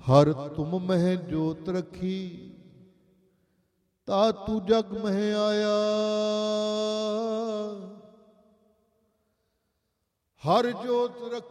ਹਰ ਤੁਮ ਮਹਿ ਜੋਤ ਰਖੀ, ਤਾ ਤੂ ਜਗ ਮਹਿ ਆਇਆ। ਹਰ ਜੋਤ ਰਖੀ